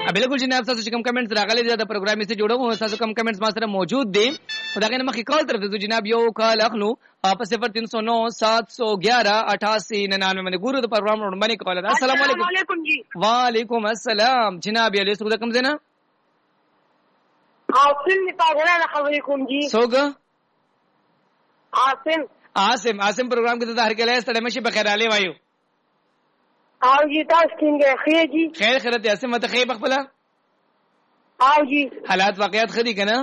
بالکل جناب تاسو چې کوم کمنټس راغلي دي د پروګرام یې جوړو تاسو کوم کمنټس ما سره موجود دي خدای نه مخکې کال طرف ته جناب یو کال اخلو په 0309718899 باندې ګورو د پروګرام باندې کال ده. السلام علیکم جی. وعلیکم السلام جناب یې له څه کوم زنه عاصم نه پاغره خبرې کوم جی. څوک عاصم پروګرام کې د هر کله ستړي مشي په خیر علي وایو او جی تاسو څنګه خیر جی. خیر خیرت عاصم مت خیر بخبل او جی حالات واقعیت خدي کنه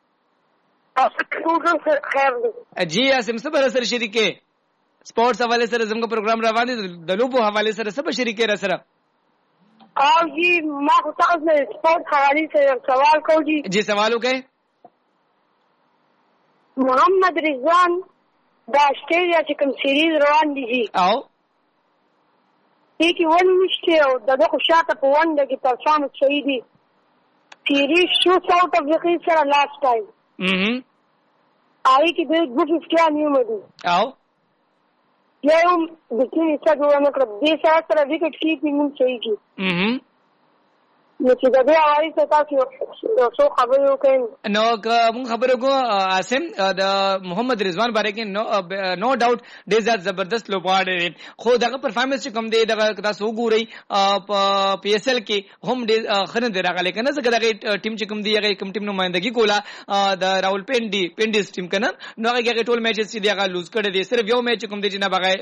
خیر جی عاصم صبر سره شریکه سپورتس حواله سره زموږ پروګرام روان دي د لوبو حواله سره سب شریکه را سره او جی ما تاسو نه سپورت حواله سره سوال کوم جی سوال وکړئ. محمد رضوان د آسټرالیا چې کوم سیریز روان دي جی او کی ون نشته او دغه خو شاته په ونده کې پرفارمنس صحیح دي سیریز شو ساوث افریقا سره لاست ټایم آئی کی دې 250 نیو مدي او یو د کې څه دوه نکړه دې سره وکټ کیپینګ صحیح کی نو چې دا بیا آئی څه تاسو خبرو کوي نو کوم خبرو کو عاصم د محمد رضوان باره کې نو ډاوټ ډیر زبردست لوبغاړی دی خو دغه پرفارمنس چې کوم دی دغه تاسو وګورئ په پی ایس ایل کې هم ډیر خنه دی راغلی کنه ځکه دغه ټیم چې کوم دی هغه کوم ټیم نمائندګي کوله د راول پینډیز ټیم کنه نو هغه ټول میچز چې دی هغه لوز کړی دی صرف یو میچ کوم دی چې نه بغای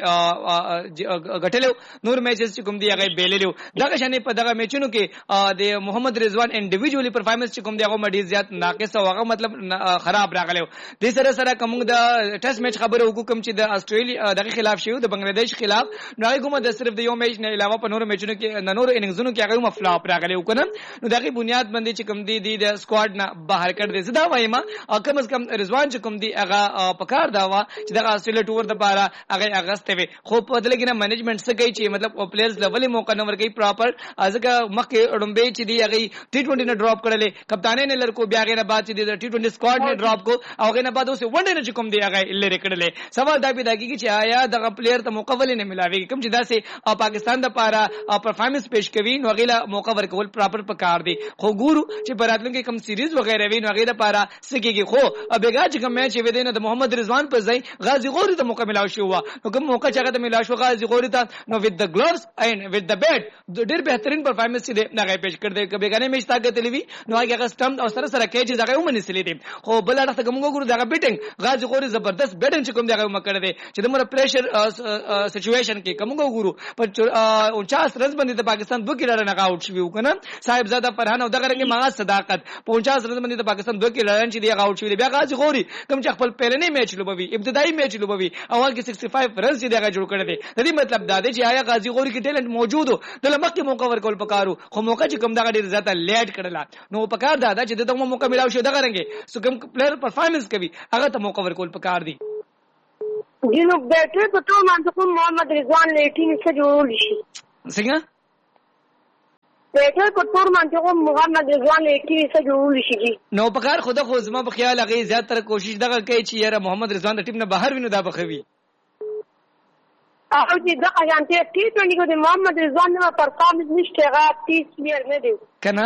غټلو نور میچز چې کوم دی هغه بیللو دغه شنه په دغه میچونو کې د محمد رضوان انډیویډوالي پرفارمنس چې کوم دی هغه مډي زیات ناقص او هغه مطلب خراب راغلی د سره کوم د ټیسټ میچ خبره حکم چې د استرالیا دغه خلاف شو د بنگلاديش خلاف نو هغه کوم د صرف د یو میچ نه علاوه په نور میچونو کې نور اننګزونو کې هغه مفلاپ راغلی وکنه نو دغه بنیاد باندې چې کوم دی د سکواډ نه بهر کړ دي زدا وایم او کم از کم رضوان چې کوم دی هغه پکار دا وا چې د استرالیا ټور د بارا هغه اگست وي خو په دغه کې نه مینجمنت څه کوي چې مطلب او پلیئرز لیول موقع نه ورګي پراپر ازګه مخکې اډمبه چې دی هغه ټي20 نه ډراپ کړلې کپتانې نه لړکو بیا غیر بعد چې د ټي20 سکواډ نه ډراپ کو او غیر بعد اوسه ونډه نه کوم دی هغه لری کړلې سوال دا پیدا کیږي چې آیا دغه پلیئر ته موقع ولې نه ملاوي کوم چې داسې پاکستان د پاره پرفارمنس پیش کوي نو غیلا موقع ورکول پراپر پکار دی خو ګورو چې براتلونکو کوم سیریز وغیرہ وی نو غیره پاره سکیږي خو ابګه چې کوم میچ وی د محمد رضوان په ځای غازی غوري ته موقع ملاوي شو نو کوم موقع چې هغه ته ملاوي شو غازی غوري ته نو وذ د ګلوز اینڈ وذ د بیٹ ډیر بهترین پرفارمنس چې هغه پیش کړ دی کبه غنه میچ طاقت لوي نو هغه سٹمپ او سره کې چې هغه ومني سلی دي خو بل اړه څنګه موږ ګورو دغه بیټینګ غازی غوري زبردست بیټینګ چې کوم دی هغه مکړه دی چې د مر پریشر سچويشن کې کوم ګورو په 49 رنز باندې د پاکستان 2 کیلر نه آوټ شوی وکنه صاحب زاده فرحان او دغه رنګ ما صداقت 50 رنز باندې د پاکستان 2 کیلر چې دی آوټ شوی بیا غازی غوري کوم چې خپل پهلنی میچ لوبوي ابتدایي میچ لوبوي اول کې 65 رنز چې دی جوړ کړی دی د دې مطلب دا دی چې آیا غازی غوري کې ټیلنٹ موجود و د لمخ کې موقع ورکول پکارو خو موقع چې کوم دغه ډیر زیاته لیټ کړل نو پکار دا چې دغه موقع ملاوي شو دغه رنګ سو کوم پلیئر پرفارمنس کوي هغه ته موقع ورکول پکار دی جنو بیٹر په تو باندې کوم محمد رضوان لیټینګ څه جوړول شي څنګه بیٹر په تو باندې کوم محمد رضوان لیټینګ څه جوړول شي نو پکار خود خو زما په خیال هغه زیات تر کوشش دغه کوي چې یاره محمد رضوان د ټیم نه بهر وینو دا بخوي او چې دغه جانته ټي20 کو د محمد رضوان نه پرفارمنس نشته هغه 30 پلیئر نه دی کنه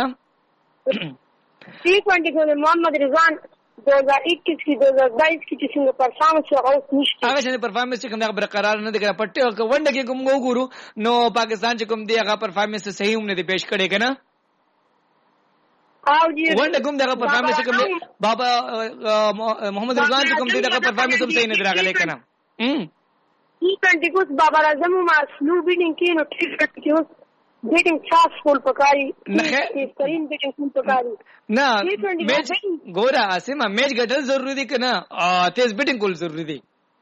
टी20 को मोहम्मद रिजवान 2021 की 2022 की څنګه پرفارمنس هغه نشته هغه څنګه پرفارمنس څنګه برقرار نه دی پټه ونډه کې کوم وګورو نو پاکستان چې کوم دی هغه پرفارمنس صحیح هم نه دی پیش کړي کنه او جی ونډه کوم دغه پرفارمنس کوم بابا محمد رضوان چې کوم دی دغه پرفارمنس هم صحیح نه راغلی کنه टी20 को بابا اعظم ما سلو بیټینګ کې نو ټیک بیٹنگ چاس فول پکاری بہترین بیٹنگ فول پکاری نه میچ ګورا اسمه میچ ګټل ضروری دي کنه تیز بیٹنگ کول ضروری دي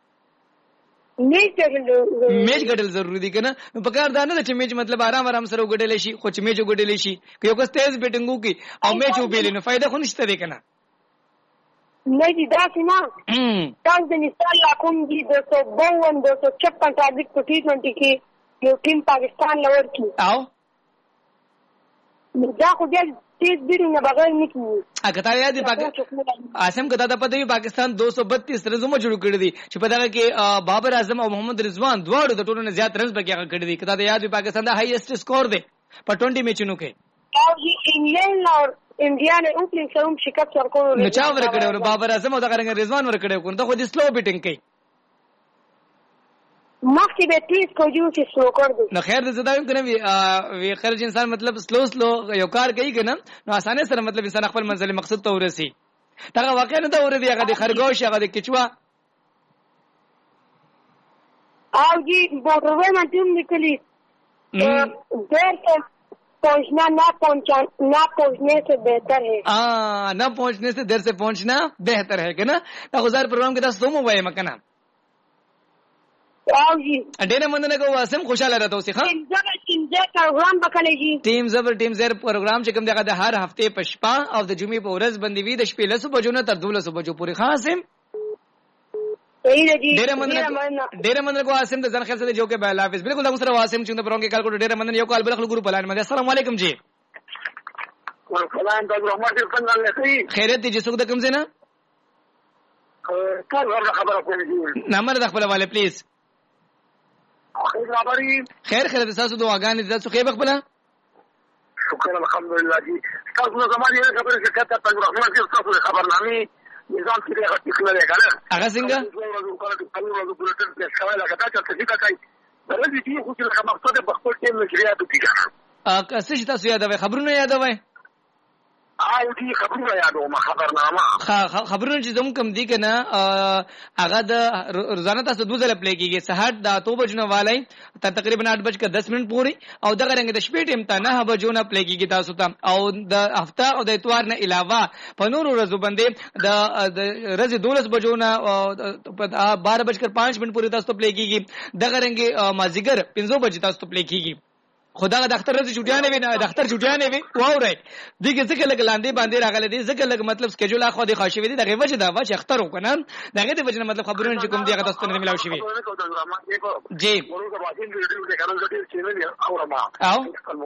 میچ ګټل ضروری دي کنه نو پکار دا نه چې میچ مطلب آرام سره وګټل شي خو چې میچ وګټل شي که یو کس تیز بیٹنگ وکي او میچ وبېل نو فائدہ خو نشته دی کنه نه دي دا څنګه تاسو د مثال کوم دي 252 256 ټارګټ په टी20 کې یو ټیم پاکستان لور کی او دا خو بیا تیز بیټینګ نه بغیر نه کیږي اګه تا یاد عاصم کدا ته پته وي پاکستان 232 رنزونه جوړ کړی دي چې په دغه کې بابر اعظم او محمد رضوان دواړو د ټولو نه زیات رنز بګیا کړی دي کدا ته یاد وي پاکستان دا هایست سکور دی په 20 میچونو کې او انګلند او انډیا نه اوپننګ سره شکست ورکړو. نو چا ورکړو؟ بابر اعظم او دغه رضوان ورکړو. کو ته خو دې سلو بیټینګ کوي. مخکې به تیز کوجو چې سلو کړ دې. نو خیر دې زدا یم کنه وی خرج انسان مطلب سلو یو کار کوي کنه نو اسانه سره مطلب انسان خپل منزل مقصد ته ورسي. دا واقع نه ته ورې هغه د خرګوش هغه د کچوا او جی موټروي باندې هم نکلي دیر سے پہنچنا نہ پہنچنے سے بہتر ہے. نہ پہنچنے سے دیر سے پہنچنا بہتر ہے کنه دا غزار پروګرام کې تاسو مو وایي مکنه او جی ډېر مننه کوم واسم خوشاله راته اوسې ښه ټیم زر پروګرام وکړي جی ټیم زر پروګرام چې کوم دغه د هر هفته په شپه او د جمعې په ورځ باندې وي د شپې له صبح جوړه تر 12 بجو پورې خاصم ډېر مننه کو واسم د ځن خیر سره جو کې بهل حافظ بالکل دا سره واسم چې د پروګرام کې کال کو ډېر مننه یو کال بل خلکو په لاین باندې السلام علیکم جی وعلیکم السلام خیرت دي چې څوک د کوم ځای نه خبره کوي نمبر د خپل والے پلیز خیر تاسو دعاګانې تاسو خیر خپل شکر الحمدلله جی تاسو نو زموږ یو خبره چې کته په رحمت کې تاسو خبرنامې نظام کې هغه څه نه کنه هغه څنګه څه چې تاسو یادوي خبرونه یادوي دي خبرونه یادوم خبرونه چې زموږ کم دي کنه هغه د روزانه تاسو 2 ځله پلی کیږي سحر د 8 بجو نه والای تر تقریبا 8:10 پورې او دغه رنګ د شپې ټیم ته 9 بجو نه پلی کیږي تاسو ته او د هفته او د اتوار نه علاوه په نورو ورځو باندې د ورځې 12 بجو نه 12:05 پورې تاسو ته پلی کیږي دغه رنګ مازیګر 15 بجې تاسو ته پلی کیږي خدا د اختر ورځ چټیانه وي نه د اختر چټیانه وي واوري دغه څه لګ لاندې باندې راغله دي ځکه لګ مطلب سکیجول اخو د خاصوي دي دغه وجه دا واچ اختر وکنه دغه د وجه مطلب خبرونه چې کوم دی هغه تاسو ته ملاوي شي جی او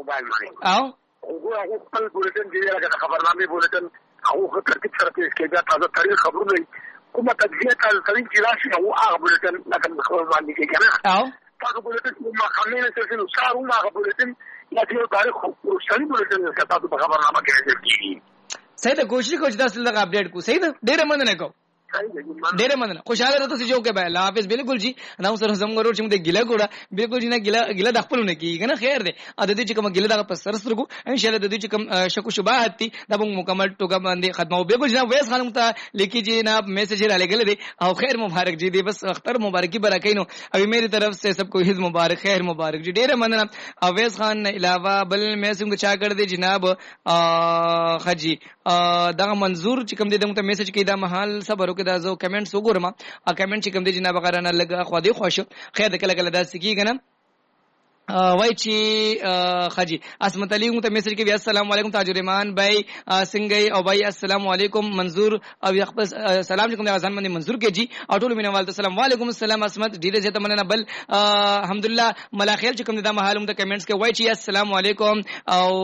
هغه خپل بولټن دی هغه خبرنامه بولټن هغه ترتیب سره کې دا تازه تاریخ خبرونه کومه تجزیه تازه ترین چې راشي هغه بولټن لکه خبر باندې کې کنه او تاسو بولټن ما خلینه چې نو سارو ما بولټن یا یو تاریخ روشنی بولټن چې تاسو په خبرنامه کې راځي صحیح ده کوشش کوم چې تاسو لږ اپډیټ کو صحیح ده ډېر مننه کوم ډېر مننه خوشاله راته چې جو کې به الله حافظ بالکل جی نو سره زموږ ورور چې موږ ګیلا کوړه بالکل جی نه ګیلا د خپلونه کیږي کنه خیر ده ا د دې چې کوم ګیلا د په سر سره کو ان شاء الله د دې چې کوم شک او شبهات دي دا موږ مکمل ټوګه باندې ختمو بالکل جناب ویس خانم ته لیکي جی جناب میسج را لګل دي او خیر مبارک جی دی بس اختر مبارکی برکینو ابھی میری طرف سے سب کو عید مبارک خیر مبارک جی ډېر مننه اویس خان نه علاوه بل میسج چا کړ دي جناب خجی دا منظور چې کوم دې دمته میسج کې دا محل صبر وکړه دا زو کمنټس وګورم ا کمنټ چې کوم دي جناب غرانه لګه خو دې خوښ خیر د کله کله دا سکی کنه وای چې خجی اسمت علی مو ته میسج کې السلام علیکم تاج الرحمن بھائی سنگي او بھائی السلام علیکم منظور او یخبس سلام علیکم د اذان باندې منظور کې جی او ټول مینوال ته سلام علیکم السلام اسمت ډیره زه ته مننه بل الحمدلله ملا خیر چې کوم د محل مو ته کمنټس کې وای چې السلام علیکم او